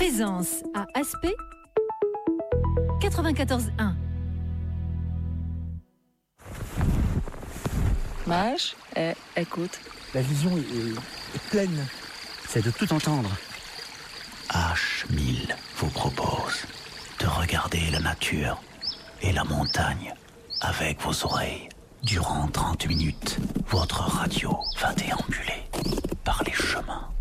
Présence à Aspect 94.1. Mage, écoute. La vision est pleine. C'est de tout entendre. H1000 vous propose de regarder la nature et la montagne avec vos oreilles. Durant 30 minutes, votre radio va déambuler par les chemins